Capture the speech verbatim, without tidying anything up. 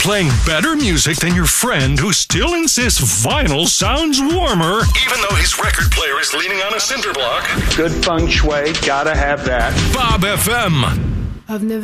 playing better music than your friend who still insists vinyl sounds warmer, even though his record player is leaning on a cinder block. Good feng shui, gotta have that. Bob F M. I've never